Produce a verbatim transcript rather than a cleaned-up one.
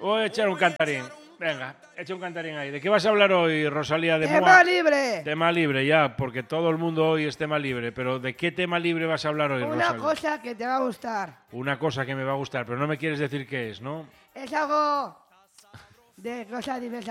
Voy a echar un cantarín. Venga, echa un cantarín ahí. ¿De qué vas a hablar hoy, Rosalía de ¡Tema Moa? libre! Tema libre, ya, porque todo el mundo hoy es tema libre. Pero ¿de qué tema libre vas a hablar hoy, Una Rosalía? cosa que te va a gustar. Una cosa que me va a gustar, pero no me quieres decir qué es, ¿no? Es algo de cosas diversas.